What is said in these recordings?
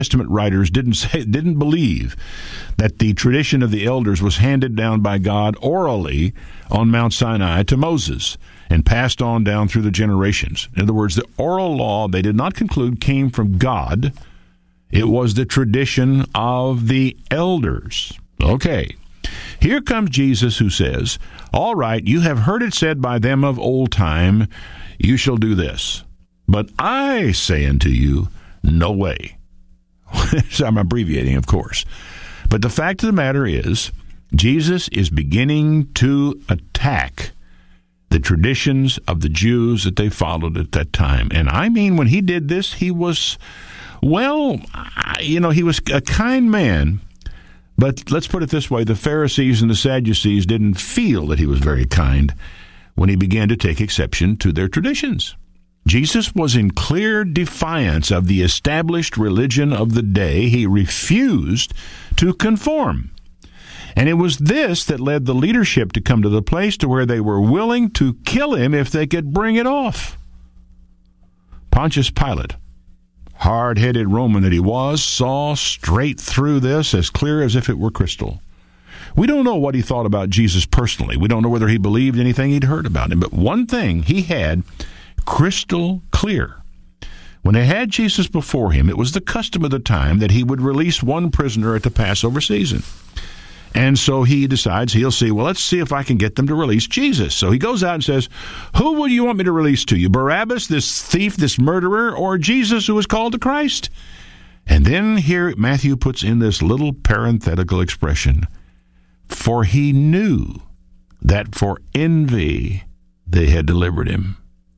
Testament writers didn't believe that the tradition of the elders was handed down by God orally on Mount Sinai to Moses and passed on down through the generations. In other words, the oral law, they did not conclude, came from God. It was the tradition of the elders. Okay. Here comes Jesus who says, all right, you have heard it said by them of old time, you shall do this. But I say unto you, no way. So I'm abbreviating, of course. But the fact of the matter is, Jesus is beginning to attack the traditions of the Jews that they followed at that time. And I mean, when he did this, he was, well, he was a kind man. But let's put it this way, the Pharisees and the Sadducees didn't feel that he was very kind when he began to take exception to their traditions. Jesus was in clear defiance of the established religion of the day. He refused to conform. And it was this that led the leadership to come to the place to where they were willing to kill him if they could bring it off. Pontius Pilate, hard-headed Roman that he was, saw straight through this as clear as if it were crystal. We don't know what he thought about Jesus personally. We don't know whether he believed anything he'd heard about him. But one thing he had crystal clear. When they had Jesus before him, it was the custom of the time that he would release one prisoner at the Passover season. And so he decides he'll see, well, let's see if I can get them to release Jesus. So he goes out and says, who would you want me to release to you? Barabbas, this thief, this murderer, or Jesus who is called the Christ? And then here Matthew puts in this little parenthetical expression, for he knew that for envy they had delivered him.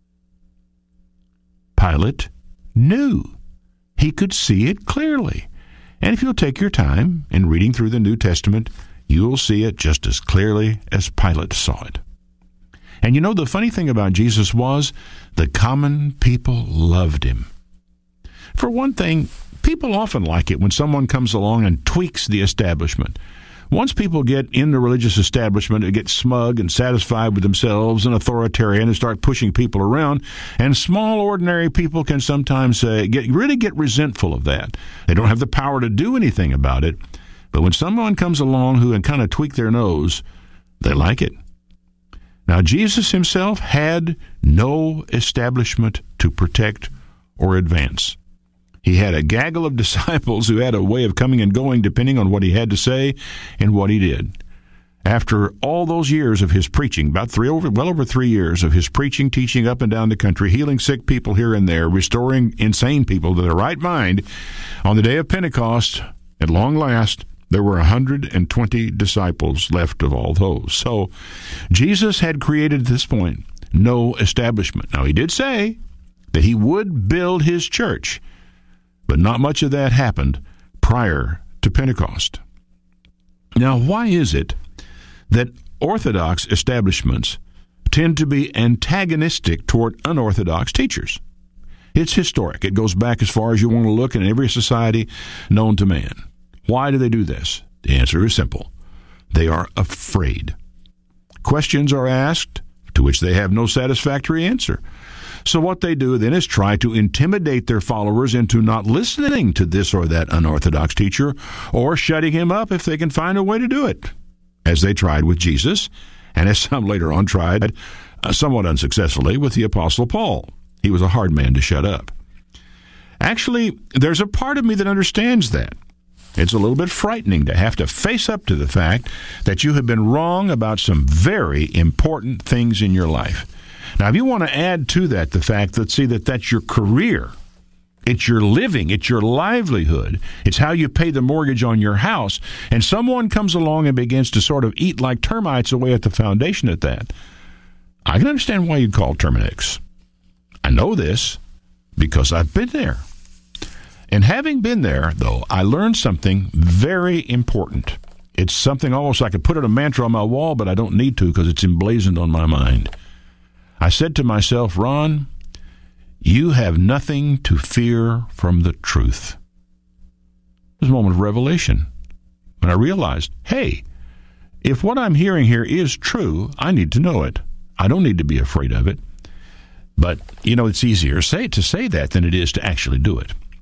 Pilate knew. He could see it clearly. And if you'll take your time in reading through the New Testament, you'll see it just as clearly as Pilate saw it. And you know, the funny thing about Jesus was the common people loved him. For one thing, people often like it when someone comes along and tweaks the establishment. Once people get in the religious establishment, they get smug and satisfied with themselves and authoritarian and start pushing people around. And small, ordinary people can sometimes really get resentful of that. They don't have the power to do anything about it. But when someone comes along who can kind of tweak their nose, they like it. Now, Jesus himself had no establishment to protect or advance. He had a gaggle of disciples who had a way of coming and going depending on what he had to say and what he did. After all those years of his preaching, well over 3 years of his preaching, teaching up and down the country, healing sick people here and there, restoring insane people to their right mind, on the day of Pentecost, at long last, there were 120 disciples left of all those. So Jesus had created at this point no establishment. Now, he did say that he would build his church, but not much of that happened prior to Pentecost. Now, why is it that Orthodox establishments tend to be antagonistic toward unorthodox teachers? It's historic. It goes back as far as you want to look in every society known to man. Why do they do this? The answer is simple. They are afraid. Questions are asked to which they have no satisfactory answer. So what they do then is try to intimidate their followers into not listening to this or that unorthodox teacher or shutting him up if they can find a way to do it, as they tried with Jesus, and as some later on tried, somewhat unsuccessfully, with the Apostle Paul. He was a hard man to shut up. Actually, there's a part of me that understands that. It's a little bit frightening to have to face up to the fact that you have been wrong about some very important things in your life. Now, if you want to add to that the fact that, that's your career, it's your living, it's your livelihood, it's how you pay the mortgage on your house, and someone comes along and begins to sort of eat like termites away at the foundation at that, I can understand why you'd call Terminix. I know this because I've been there. And having been there, though, I learned something very important. It's something almost I could put it a mantra on my wall, but I don't need to because it's emblazoned on my mind. I said to myself, Ron, you have nothing to fear from the truth. It was a moment of revelation when I realized, hey, if what I'm hearing here is true, I need to know it. I don't need to be afraid of it. But, it's easier to say that than it is to actually do it.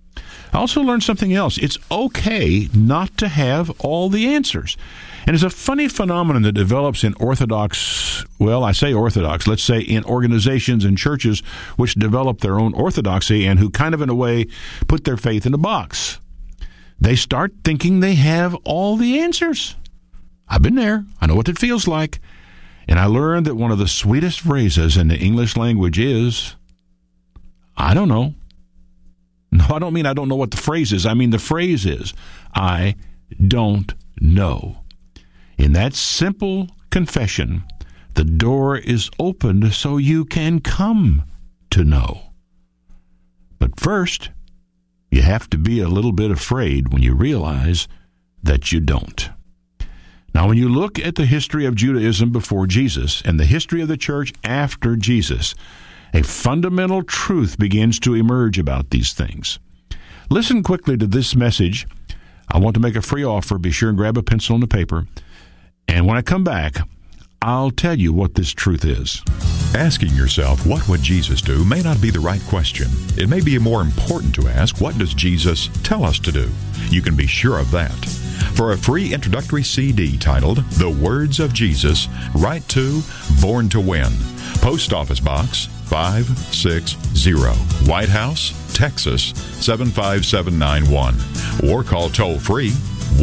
I also learned something else. It's okay not to have all the answers. And it's a funny phenomenon that develops in Orthodox, well, I say Orthodox, let's say in organizations and churches which develop their own orthodoxy and who kind of in a way put their faith in a box. They start thinking they have all the answers. I've been there. I know what it feels like. And I learned that one of the sweetest phrases in the English language is, I don't know. No, I don't mean I don't know what the phrase is. I mean the phrase is, I don't know. In that simple confession, the door is opened so you can come to know. But first, you have to be a little bit afraid when you realize that you don't. Now, when you look at the history of Judaism before Jesus and the history of the church after Jesus, a fundamental truth begins to emerge about these things. Listen quickly to this message. I want to make a free offer. Be sure and grab a pencil and a paper. And when I come back, I'll tell you what this truth is. Asking yourself, what would Jesus do, may not be the right question. It may be more important to ask, what does Jesus tell us to do? You can be sure of that. For a free introductory CD titled The Words of Jesus, write to Born to Win, Post Office Box 560, White House, Texas 75791, or call toll-free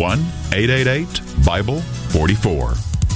1-888-BIBLE-44.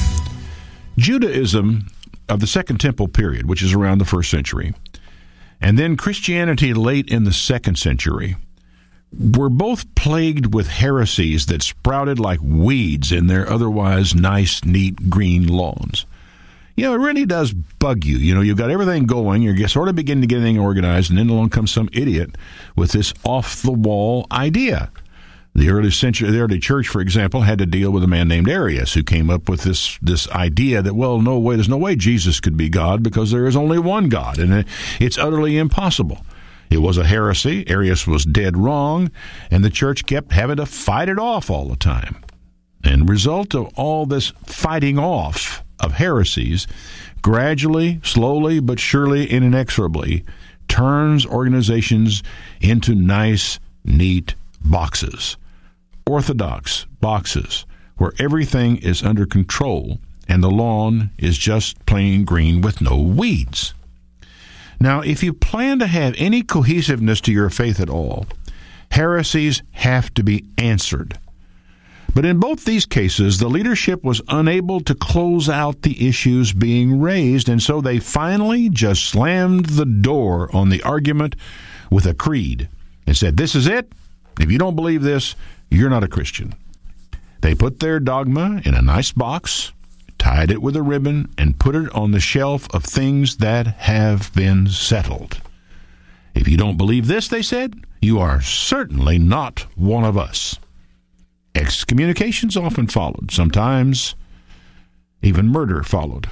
Judaism of the Second Temple period, which is around the 1st century, and then Christianity late in the 2nd century, were both plagued with heresies that sprouted like weeds in their otherwise nice, neat green lawns. It really does bug you. You've got everything going, you're sort of beginning to get everything organized, and then along comes some idiot with this off-the-wall idea. The early church, for example, had to deal with a man named Arius who came up with this idea that, there's no way Jesus could be God because there is only one God, and it's utterly impossible. It was a heresy. Arius was dead wrong, and the church kept having to fight it off all the time. And the result of all this fighting off of heresies gradually, slowly, but surely and inexorably turns organizations into nice, neat boxes. Orthodox boxes where everything is under control and the lawn is just plain green with no weeds. Now, if you plan to have any cohesiveness to your faith at all, heresies have to be answered. But in both these cases, the leadership was unable to close out the issues being raised, and so they finally just slammed the door on the argument with a creed and said, this is it. If you don't believe this, you're not a Christian. They put their dogma in a nice box, tied it with a ribbon, and put it on the shelf of things that have been settled. If you don't believe this, they said, you are certainly not one of us. Excommunications often followed. Sometimes even murder followed.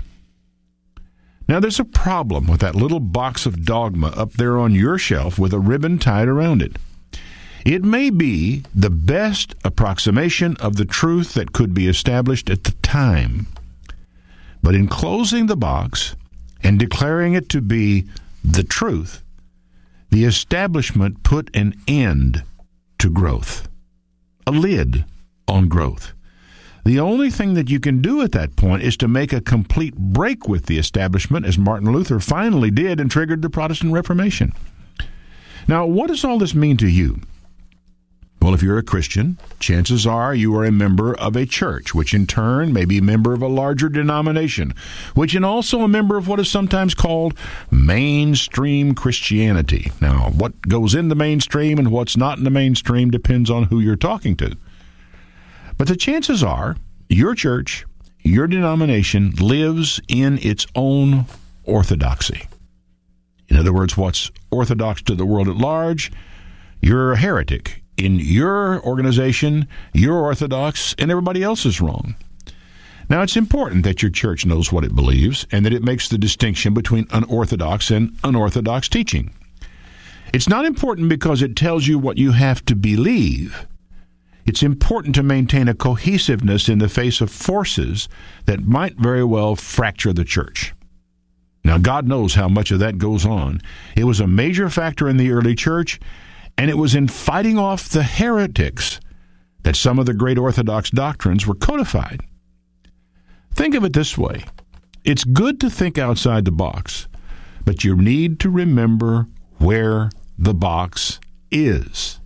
Now, there's a problem with that little box of dogma up there on your shelf with a ribbon tied around it. It may be the best approximation of the truth that could be established at the time. But in closing the box and declaring it to be the truth, the establishment put an end to growth, a lid on growth. The only thing that you can do at that point is to make a complete break with the establishment, as Martin Luther finally did and triggered the Protestant Reformation. Now, what does all this mean to you? Well, if you're a Christian, chances are you are a member of a church, which in turn may be a member of a larger denomination, which is also a member of what is sometimes called mainstream Christianity. Now, what goes in the mainstream and what's not in the mainstream depends on who you're talking to. But the chances are your church, your denomination, lives in its own orthodoxy. In other words, what's orthodox to the world at large, you're a heretic. In your organization, you're orthodox, and everybody else is wrong. Now, it's important that your church knows what it believes and that it makes the distinction between unorthodox and unorthodox teaching. It's not important because it tells you what you have to believe. It's important to maintain a cohesiveness in the face of forces that might very well fracture the church. Now, God knows how much of that goes on. It was a major factor in the early church, And it was in fighting off the heretics that some of the great Orthodox doctrines were codified. Think of it this way. It's good to think outside the box, but you need to remember where the box is.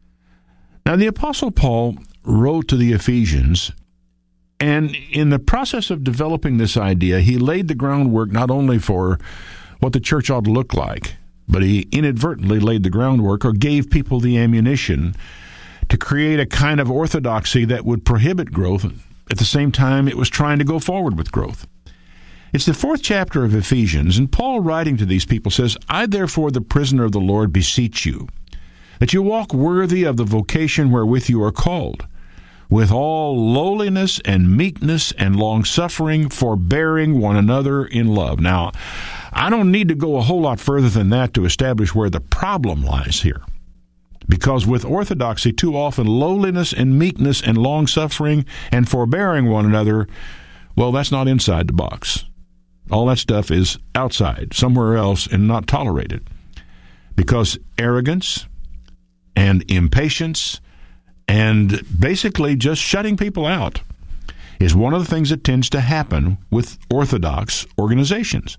Now, the Apostle Paul wrote to the Ephesians, and in the process of developing this idea, he laid the groundwork not only for what the church ought to look like, but he inadvertently laid the groundwork or gave people the ammunition to create a kind of orthodoxy that would prohibit growth. At the same time, it was trying to go forward with growth. It's the 4th chapter of Ephesians, and Paul, writing to these people, says, I therefore, the prisoner of the Lord, beseech you, that you walk worthy of the vocation wherewith you are called, with all lowliness and meekness and long-suffering, forbearing one another in love. Now, I don't need to go a whole lot further than that to establish where the problem lies here. Because with orthodoxy, too often lowliness and meekness and long-suffering and forbearing one another, well, that's not inside the box. All that stuff is outside, somewhere else, and not tolerated. Because arrogance and impatience and basically just shutting people out is one of the things that tends to happen with Orthodox organizations.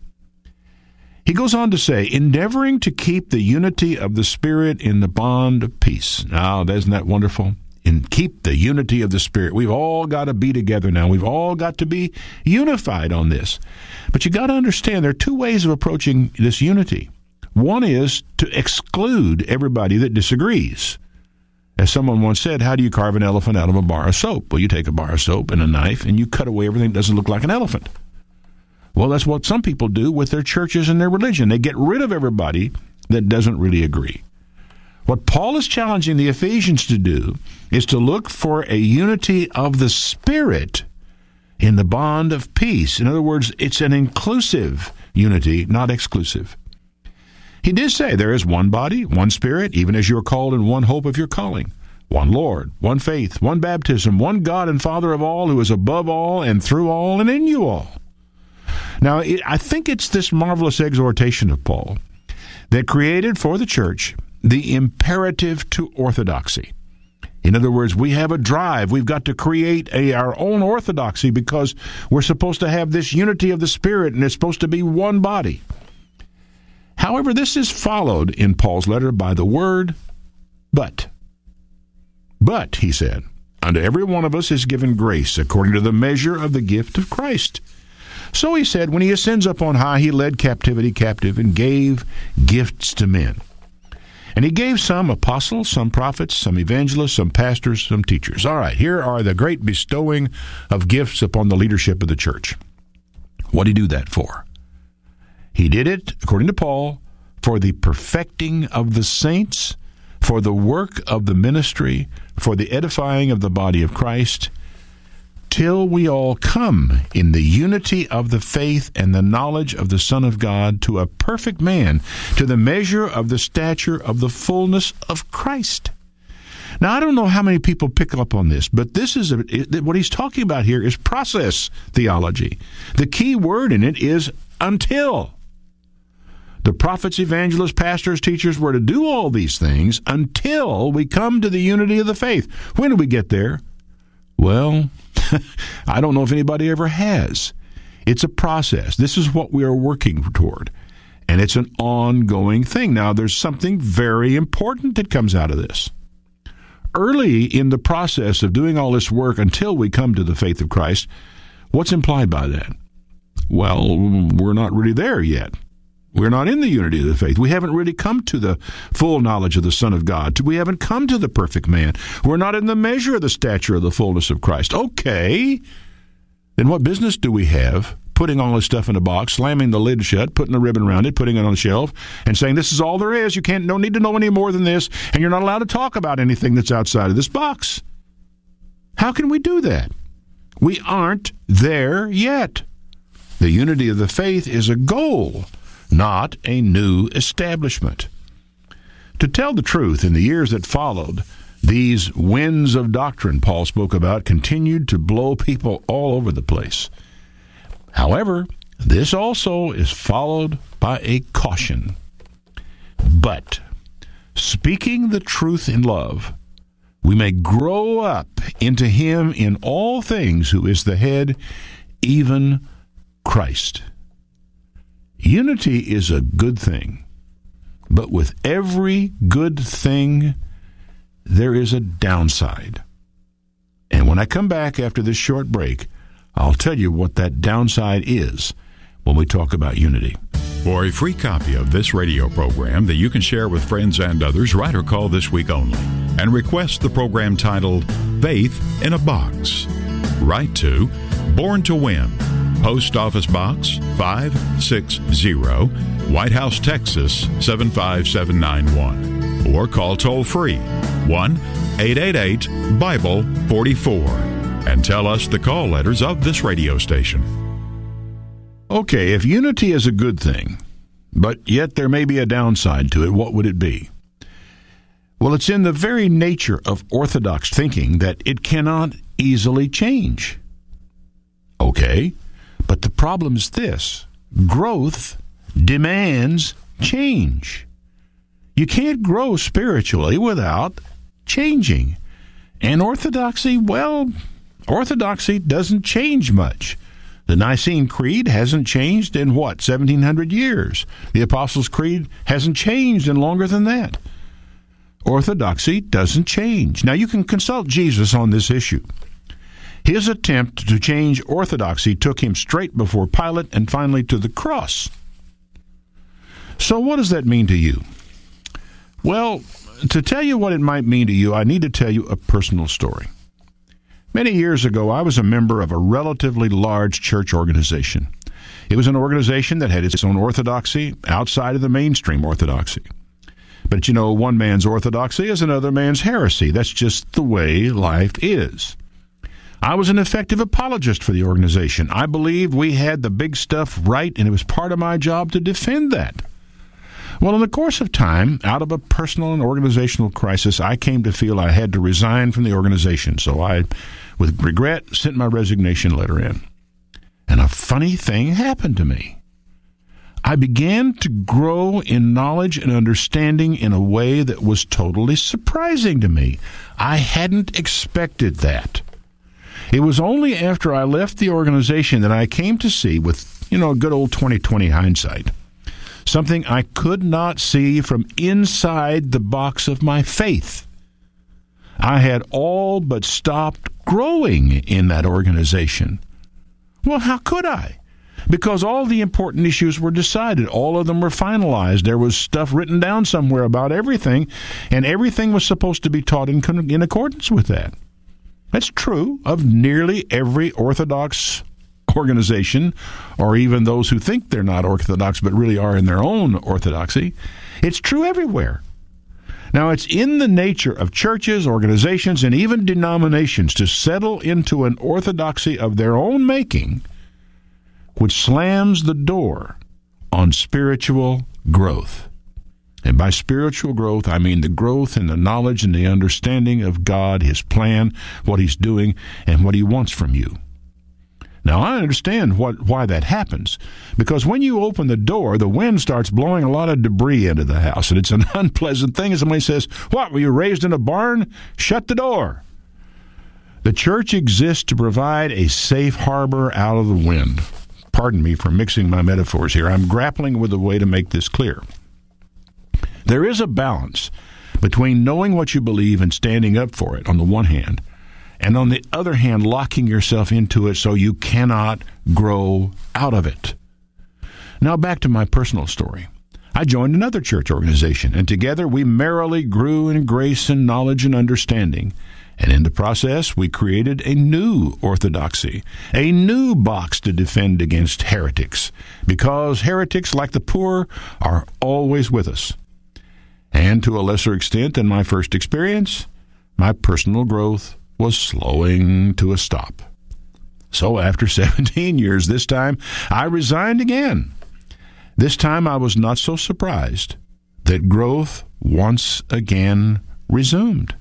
He goes on to say, endeavoring to keep the unity of the Spirit in the bond of peace. Now, isn't that wonderful? And keep the unity of the Spirit. We've all got to be together now. We've all got to be unified on this. But you got to understand there are two ways of approaching this unity. One is to exclude everybody that disagrees. As someone once said, how do you carve an elephant out of a bar of soap? Well, you take a bar of soap and a knife and you cut away everything that doesn't look like an elephant. Well, that's what some people do with their churches and their religion. They get rid of everybody that doesn't really agree. What Paul is challenging the Ephesians to do is to look for a unity of the Spirit in the bond of peace. In other words, it's an inclusive unity, not exclusive. He did say there is one body, one Spirit, even as you are called in one hope of your calling. One Lord, one faith, one baptism, one God and Father of all, who is above all and through all and in you all. Now, I think it's this marvelous exhortation of Paul that created for the church the imperative to orthodoxy. In other words, we have a drive. We've got to create our own orthodoxy because we're supposed to have this unity of the Spirit, and it's supposed to be one body. However, this is followed in Paul's letter by the word, but. But, he said, unto every one of us is given grace according to the measure of the gift of Christ. So he said, when he ascends up on high, he led captivity captive and gave gifts to men. And he gave some apostles, some prophets, some evangelists, some pastors, some teachers. All right, here are the great bestowing of gifts upon the leadership of the church. What did he do that for? He did it, according to Paul, for the perfecting of the saints, for the work of the ministry, for the edifying of the body of Christ, till we all come in the unity of the faith and the knowledge of the Son of God to a perfect man, to the measure of the stature of the fullness of Christ. Now, I don't know how many people pick up on this, but this is what he's talking about here is process theology. The key word in it is until. The prophets, evangelists, pastors, teachers were to do all these things until we come to the unity of the faith. When do we get there? Well, I don't know if anybody ever has. It's a process. This is what we are working toward, and it's an ongoing thing. Now, there's something very important that comes out of this. Early in the process of doing all this work until we come to the faith of Christ, what's implied by that? Well, we're not really there yet. We're not in the unity of the faith. We haven't really come to the full knowledge of the Son of God. We haven't come to the perfect man. We're not in the measure of the stature of the fullness of Christ. Okay, then what business do we have putting all this stuff in a box, slamming the lid shut, putting a ribbon around it, putting it on the shelf, and saying this is all there is. You don't need to know any more than this, and you're not allowed to talk about anything that's outside of this box. How can we do that? We aren't there yet. The unity of the faith is a goal, not a new establishment. To tell the truth, in the years that followed, these winds of doctrine Paul spoke about continued to blow people all over the place. However, this also is followed by a caution. But speaking the truth in love, we may grow up into him in all things who is the head, even Christ. Unity is a good thing, but with every good thing, there is a downside. And when I come back after this short break, I'll tell you what that downside is when we talk about unity. For a free copy of this radio program that you can share with friends and others, write or call this week only and request the program titled Faith in a Box. Write to Born to Win, Post Office Box 560, White House, Texas 75791. Or call toll-free 1-888-BIBLE-44 and tell us the call letters of this radio station. Okay, if unity is a good thing, but yet there may be a downside to it, what would it be? Well, it's in the very nature of orthodox thinking that it cannot easily change. Okay, but the problem is this: growth demands change. You can't grow spiritually without changing. And orthodoxy, well, orthodoxy doesn't change much. The Nicene Creed hasn't changed in, 1,700 years. The Apostles' Creed hasn't changed in longer than that. Orthodoxy doesn't change. Now, you can consult Jesus on this issue. His attempt to change orthodoxy took him straight before Pilate and finally to the cross. So what does that mean to you? Well, to tell you what it might mean to you, I need to tell you a personal story. Many years ago, I was a member of a relatively large church organization. It was an organization that had its own orthodoxy outside of the mainstream orthodoxy. But you know, one man's orthodoxy is another man's heresy. That's just the way life is. I was an effective apologist for the organization. I believed we had the big stuff right, and it was part of my job to defend that. Well, in the course of time, out of a personal and organizational crisis, I came to feel I had to resign from the organization. So I, with regret, sent my resignation letter in. And a funny thing happened to me. I began to grow in knowledge and understanding in a way that was totally surprising to me. I hadn't expected that. It was only after I left the organization that I came to see, with, good old 20/20 hindsight, something I could not see from inside the box of my faith. I had all but stopped growing in that organization. Well, how could I? Because all the important issues were decided. All of them were finalized. There was stuff written down somewhere about everything, and everything was supposed to be taught in accordance with that. That's true of nearly every Orthodox organization, or even those who think they're not Orthodox but really are in their own orthodoxy. It's true everywhere. Now, it's in the nature of churches, organizations, and even denominations to settle into an orthodoxy of their own making, which slams the door on spiritual growth. And by spiritual growth, I mean the growth in the knowledge and the understanding of God, His plan, what He's doing, and what He wants from you. Now, I understand why that happens, because when you open the door, the wind starts blowing a lot of debris into the house, and it's an unpleasant thing. And somebody says, "What, were you raised in a barn? Shut the door." The church exists to provide a safe harbor out of the wind. Pardon me for mixing my metaphors here. I'm grappling with a way to make this clear. There is a balance between knowing what you believe and standing up for it on the one hand, and on the other hand, locking yourself into it so you cannot grow out of it. Now back to my personal story. I joined another church organization, and together we merrily grew in grace and knowledge and understanding. And in the process, we created a new orthodoxy, a new box to defend against heretics, because heretics, like the poor, are always with us. And to a lesser extent than my first experience, my personal growth was slowing to a stop. So after 17 years this time, I resigned again. This time I was not so surprised that growth once again resumed.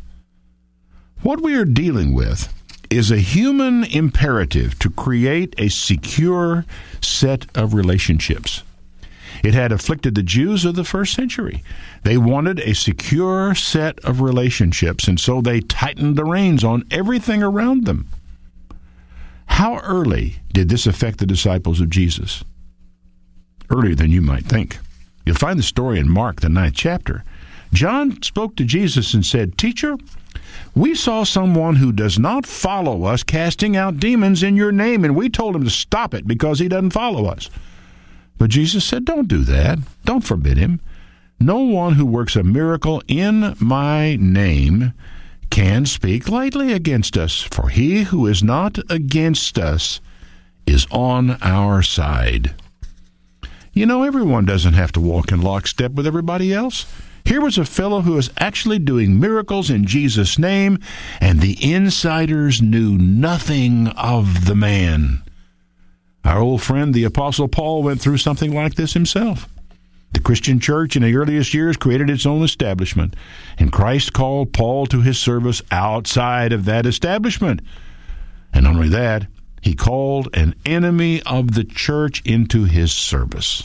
What we are dealing with is a human imperative to create a secure set of relationships. It had afflicted the Jews of the first century. They wanted a secure set of relationships, and so they tightened the reins on everything around them. How early did this affect the disciples of Jesus? Earlier than you might think. You'll find the story in Mark, the 9th chapter. John spoke to Jesus and said, "Teacher, we saw someone who does not follow us casting out demons in your name, and we told him to stop it because he doesn't follow us." But Jesus said, "Don't do that. Don't forbid him. No one who works a miracle in my name can speak lightly against us, for he who is not against us is on our side." You know, everyone doesn't have to walk in lockstep with everybody else. Here was a fellow who was actually doing miracles in Jesus' name, and the insiders knew nothing of the man. Our old friend, the Apostle Paul, went through something like this himself. The Christian church in the earliest years created its own establishment, and Christ called Paul to his service outside of that establishment. And not only that, he called an enemy of the church into his service.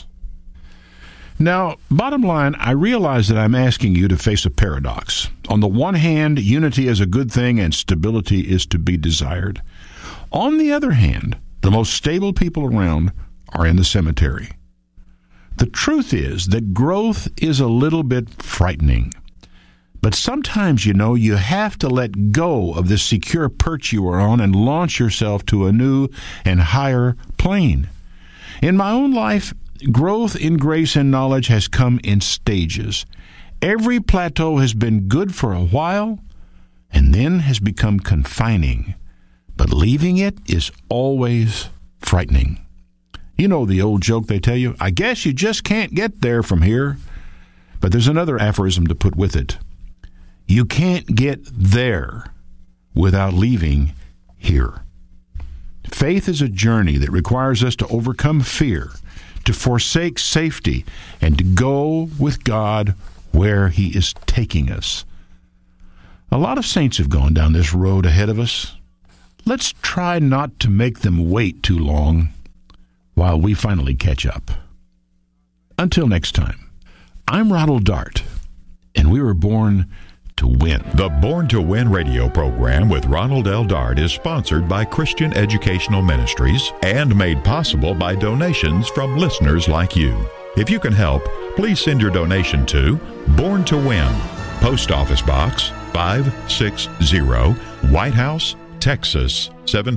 Now, bottom line, I realize that I'm asking you to face a paradox. On the one hand, unity is a good thing and stability is to be desired. On the other hand, the most stable people around are in the cemetery. The truth is that growth is a little bit frightening. But sometimes, you have to let go of the secure perch you are on and launch yourself to a new and higher plane. In my own life, growth in grace and knowledge has come in stages. Every plateau has been good for a while and then has become confining. But leaving it is always frightening. You know the old joke they tell you, "I guess you just can't get there from here." But there's another aphorism to put with it. You can't get there without leaving here. Faith is a journey that requires us to overcome fear, to forsake safety, and to go with God where He is taking us. A lot of saints have gone down this road ahead of us. Let's try not to make them wait too long while we finally catch up. Until next time, I'm Ronald Dart, and we were born to win. The Born to Win radio program with Ronald L. Dart is sponsored by Christian Educational Ministries and made possible by donations from listeners like you. If you can help, please send your donation to Born to Win, Post Office Box 560, White House, Texas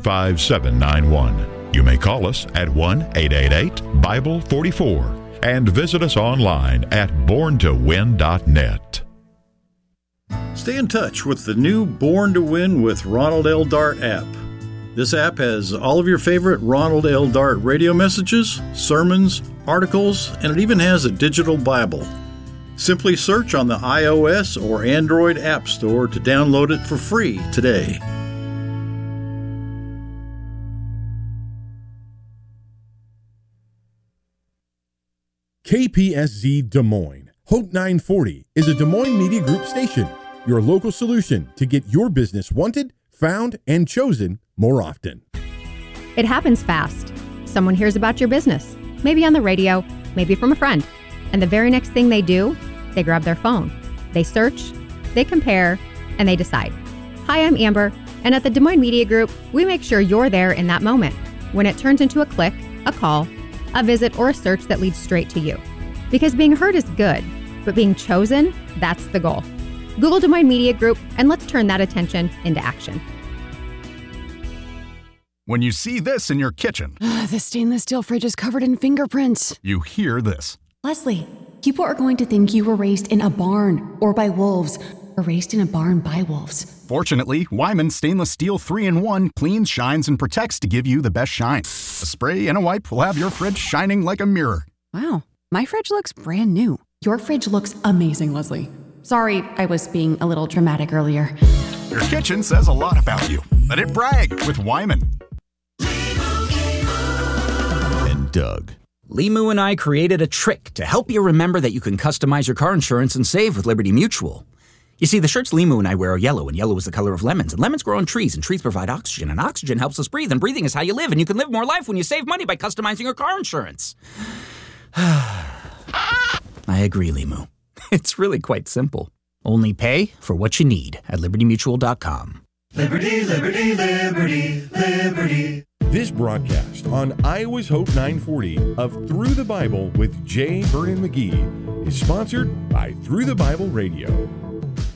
75791. You may call us at 1-888-BIBLE-44 and visit us online at borntowin.net. Stay in touch with the new Born to Win with Ronald L. Dart app. This app has all of your favorite Ronald L. Dart radio messages, sermons, articles, and it even has a digital Bible. Simply search on the iOS or Android App Store to download it for free today. KPSZ Des Moines. Hope 940 is a Des Moines Media Group station, your local solution to get your business wanted, found, and chosen more often. It happens fast. Someone hears about your business, maybe on the radio, maybe from a friend, and the very next thing they do, they grab their phone. They search, they compare, and they decide. Hi, I'm Amber, and at the Des Moines Media Group, we make sure you're there in that moment, when it turns into a click, a call, a visit, or a search that leads straight to you. Because being heard is good, but being chosen, that's the goal. Google Des Moines Media Group, and let's turn that attention into action. When you see this in your kitchen, the stainless steel fridge is covered in fingerprints. You hear this. Leslie, people are going to think you were raised in a barn or by wolves, or raised in a barn by wolves. Fortunately, Wyman Stainless Steel 3-in-1 cleans, shines, and protects to give you the best shine. A spray and a wipe will have your fridge shining like a mirror. Wow, my fridge looks brand new. Your fridge looks amazing, Leslie. Sorry, I was being a little dramatic earlier. Your kitchen says a lot about you. Let it brag with Wyman. And Doug. Limu and I created a trick to help you remember that you can customize your car insurance and save with Liberty Mutual. You see, the shirts Limu and I wear are yellow, and yellow is the color of lemons, and lemons grow on trees, and trees provide oxygen, and oxygen helps us breathe, and breathing is how you live, and you can live more life when you save money by customizing your car insurance. I agree, Limu. It's really quite simple. Only pay for what you need at LibertyMutual.com. Liberty, liberty, liberty, liberty. This broadcast on Iowa's Hope 940 of Through the Bible with J. Vernon McGee is sponsored by Through the Bible Radio.